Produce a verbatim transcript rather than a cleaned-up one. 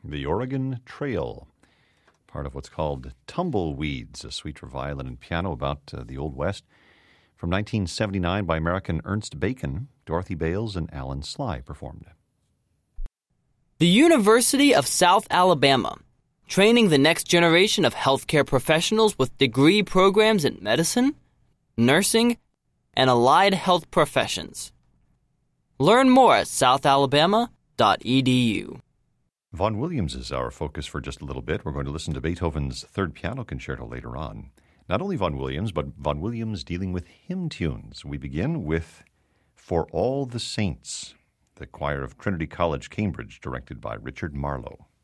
The Oregon Trail, part of what's called Tumbleweeds, a suite for violin and piano about uh, the Old West. From nineteen seventy-nine by American Ernst Bacon, Dorothy Bales and Alan Sly performed. The University of South Alabama, training the next generation of healthcare professionals with degree programs in medicine, nursing, and allied health professions. Learn more at south alabama dot e d u. Vaughan Williams is our focus for just a little bit. We're going to listen to Beethoven's Third Piano Concerto later on. Not only Vaughan Williams, but Vaughan Williams dealing with hymn tunes. We begin with For All the Saints, the choir of Trinity College, Cambridge, directed by Richard Marlowe.